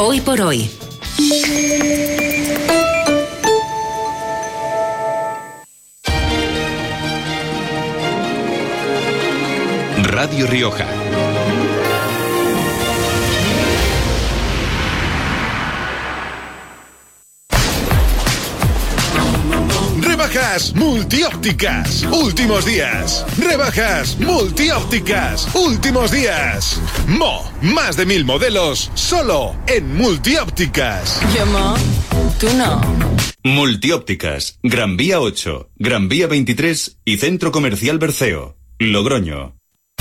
Hoy por hoy. Radio Rioja. Rebajas multiópticas, últimos días. Rebajas multiópticas, últimos días. Más de 1000 modelos, solo en multiópticas. Yo, tú no. Multiópticas, Gran Vía 8, Gran Vía 23 y Centro Comercial Berceo, Logroño.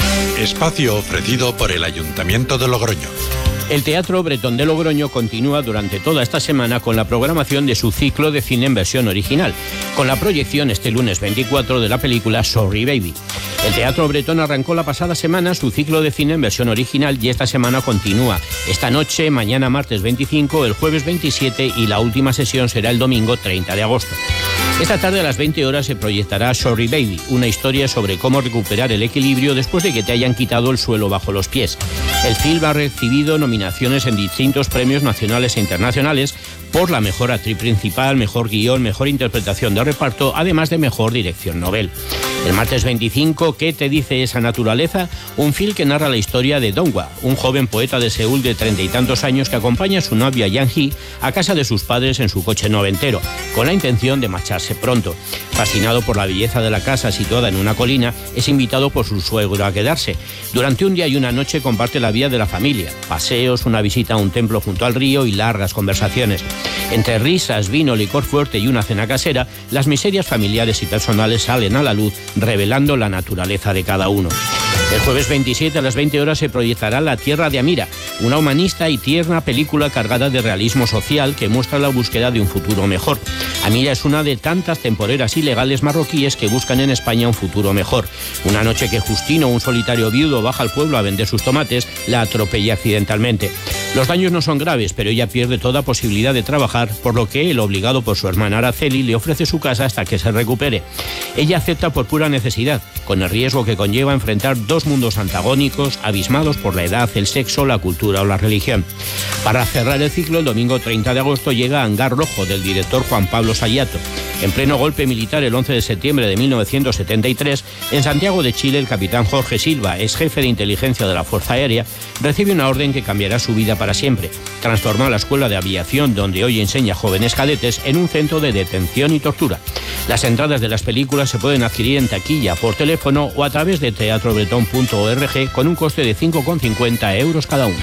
Espacio ofrecido por el Ayuntamiento de Logroño. El Teatro Bretón de Logroño continúa durante toda esta semana con la programación de su ciclo de cine en versión original, con la proyección este lunes 24 de la película Sorry Baby. El Teatro Bretón arrancó la pasada semana su ciclo de cine en versión original y esta semana continúa. Esta noche, mañana martes 25, el jueves 27 y la última sesión será el domingo 30 de agosto. Esta tarde a las 20 horas se proyectará Sorry Baby, una historia sobre cómo recuperar el equilibrio después de que te hayan quitado el suelo bajo los pies. El film ha recibido nominaciones en distintos premios nacionales e internacionales por la mejor actriz principal, mejor guión, mejor interpretación de reparto, además de mejor dirección novel. El martes 25, ¿Qué te dice esa naturaleza? Un film que narra la historia de Dongwa, un joven poeta de Seúl de 30 y tantos años que acompaña a su novia Yang-hee a casa de sus padres en su coche noventero, con la intención de marcharse pronto. Fascinado por la belleza de la casa situada en una colina, es invitado por su suegro a quedarse. Durante un día y una noche comparte la vida de la familia, paseos, una visita a un templo junto al río y largas conversaciones. Entre risas, vino, licor fuerte y una cena casera, las miserias familiares y personales salen a la luz, revelando la naturaleza de cada uno. El jueves 27 a las 20 horas se proyectará La Tierra de Amira, una humanista y tierna película cargada de realismo social que muestra la búsqueda de un futuro mejor. Amira es una de tantas temporeras ilegales marroquíes que buscan en España un futuro mejor. Una noche que Justino, un solitario viudo, baja al pueblo a vender sus tomates, la atropella accidentalmente. Los daños no son graves, pero ella pierde toda posibilidad de trabajar, por lo que él, obligado por su hermana Araceli, le ofrece su casa hasta que se recupere. Ella acepta por pura necesidad, con el riesgo que conlleva enfrentar dos mundos antagónicos, abismados por la edad, el sexo, la cultura o la religión. Para cerrar el ciclo, el domingo 30 de agosto llega Hangar Rojo, del director Juan Pablo Sayato. En pleno golpe militar el 11 de septiembre de 1973, en Santiago de Chile, el capitán Jorge Silva, ex jefe de inteligencia de la Fuerza Aérea, recibe una orden que cambiará su vida para siempre. Transformó la escuela de aviación, donde hoy enseña jóvenes cadetes, en un centro de detención y tortura. Las entradas de las películas se pueden adquirir en taquilla, por teléfono o a través de teatrobretón.org con un coste de 5,50 euros cada una.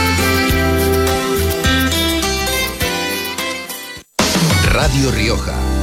Radio Rioja.